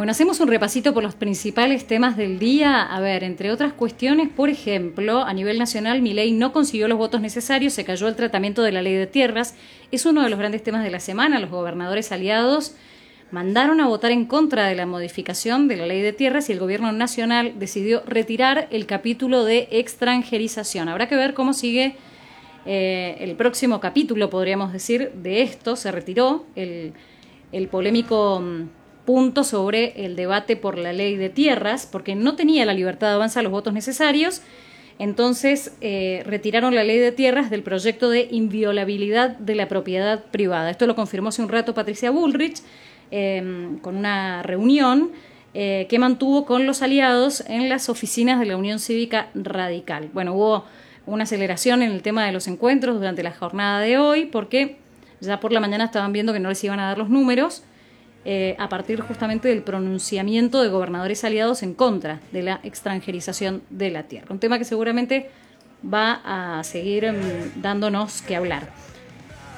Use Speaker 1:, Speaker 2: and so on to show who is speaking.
Speaker 1: Bueno, hacemos un repasito por los principales temas del día. A ver, entre otras cuestiones, por ejemplo, a nivel nacional, Milei no consiguió los votos necesarios, se cayó el tratamiento de la ley de tierras. Es uno de los grandes temas de la semana. Los gobernadores aliados mandaron a votar en contra de la modificación de la ley de tierras y el gobierno nacional decidió retirar el capítulo de extranjerización. Habrá que ver cómo sigue el próximo capítulo, podríamos decir, de esto. Se retiró el polémico punto sobre el debate por la ley de tierras, porque no tenía la libertad de avanzar los votos necesarios. Entonces retiraron la ley de tierras del proyecto de inviolabilidad de la propiedad privada. Esto lo confirmó hace un rato Patricia Bullrich con una reunión que mantuvo con los aliados en las oficinas de la Unión Cívica Radical. Bueno, hubo una aceleración en el tema de los encuentros durante la jornada de hoy, porque ya por la mañana estaban viendo que no les iban a dar los números, a partir justamente del pronunciamiento de gobernadores aliados en contra de la extranjerización de la tierra. Un tema que seguramente va a seguir dándonos que hablar.